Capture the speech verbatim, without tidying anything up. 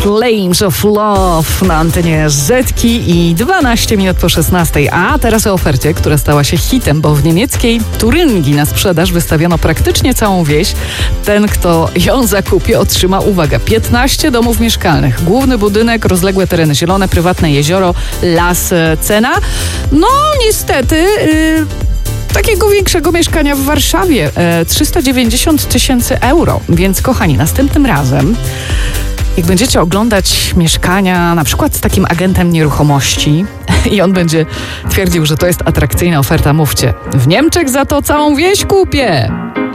Flames of Love na antenie Zetki i dwanaście minut po szesnastej. A teraz o ofercie, która stała się hitem, bo w niemieckiej Turyngii na sprzedaż wystawiono praktycznie całą wieś. Ten, kto ją zakupi, otrzyma, uwaga, piętnaście domów mieszkalnych, główny budynek, rozległe tereny zielone, prywatne jezioro, las, cena. No niestety... Yy... Takiego większego mieszkania w Warszawie e, trzysta dziewięćdziesiąt tysięcy euro. Więc kochani, następnym razem jak będziecie oglądać mieszkania na przykład z takim agentem nieruchomości i on będzie twierdził, że to jest atrakcyjna oferta, mówcie: w Niemczech za to całą wieś kupię.